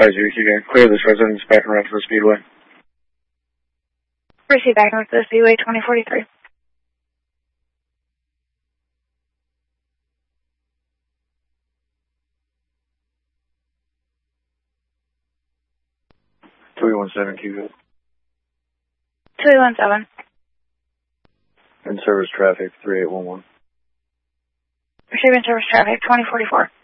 Advisory, you can clear this residence back and around to the Speedway. Proceed back north to the Speedway 2043. Q. 217. In service traffic 3811. Receiving service traffic 2044.